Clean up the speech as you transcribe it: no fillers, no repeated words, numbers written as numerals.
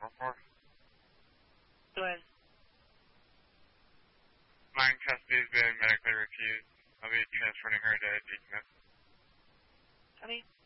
444. Go ahead. Mine custody has been medically refused. I'll be transferring her to DTF. Copy.